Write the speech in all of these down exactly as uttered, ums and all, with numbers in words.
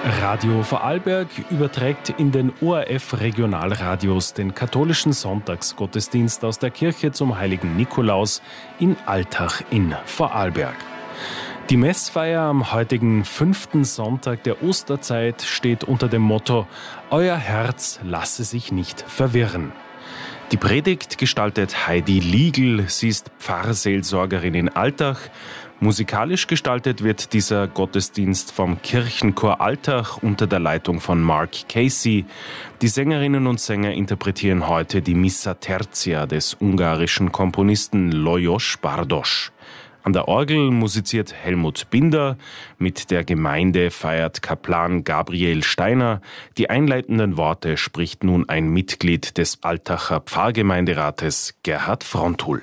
Radio Vorarlberg überträgt in den O R F-Regionalradios den katholischen Sonntagsgottesdienst aus der Kirche zum Heiligen Nikolaus in Altach in Vorarlberg. Die Messfeier am heutigen fünften Sonntag der Osterzeit steht unter dem Motto »Euer Herz lasse sich nicht verwirren«. Die Predigt gestaltet Heidi Liegl, sie ist Pfarrseelsorgerin in Altach. Musikalisch gestaltet wird dieser Gottesdienst vom Kirchenchor Altach unter der Leitung von Mark Casey. Die Sängerinnen und Sänger interpretieren heute die Missa Tertia des ungarischen Komponisten Lajos Bardos. An der Orgel musiziert Helmut Binder, mit der Gemeinde feiert Kaplan Gabriel Steiner. Die einleitenden Worte spricht nun ein Mitglied des Altacher Pfarrgemeinderates, Gerhard Frontul.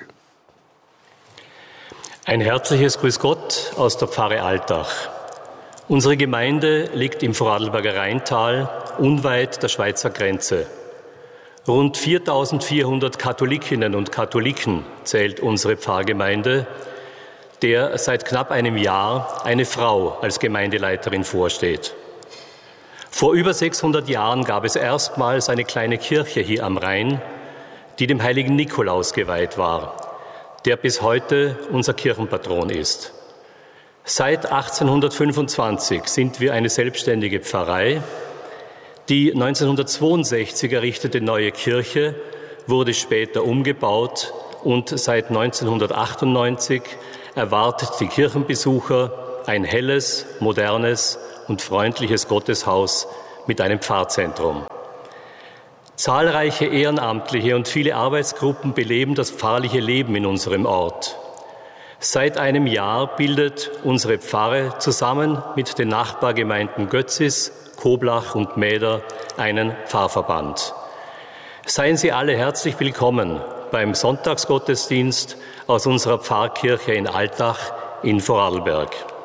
Ein herzliches Grüß Gott aus der Pfarre Altach. Unsere Gemeinde liegt im Vorarlberger Rheintal, unweit der Schweizer Grenze. Rund viertausendvierhundert Katholikinnen und Katholiken zählt unsere Pfarrgemeinde, der seit knapp einem Jahr eine Frau als Gemeindeleiterin vorsteht. Vor über sechshundert Jahren gab es erstmals eine kleine Kirche hier am Rhein, die dem heiligen Nikolaus geweiht war, der bis heute unser Kirchenpatron ist. Seit achtzehnhundertfünfundzwanzig sind wir eine selbstständige Pfarrei. Die neunzehnhundertzweiundsechzig errichtete neue Kirche wurde später umgebaut und seit neunzehnhundertachtundneunzig erwartet die Kirchenbesucher ein helles, modernes und freundliches Gotteshaus mit einem Pfarrzentrum. Zahlreiche Ehrenamtliche und viele Arbeitsgruppen beleben das pfarrliche Leben in unserem Ort. Seit einem Jahr bildet unsere Pfarre zusammen mit den Nachbargemeinden Götzis, Koblach und Mäder einen Pfarrverband. Seien Sie alle herzlich willkommen beim Sonntagsgottesdienst aus unserer Pfarrkirche in Altach in Vorarlberg.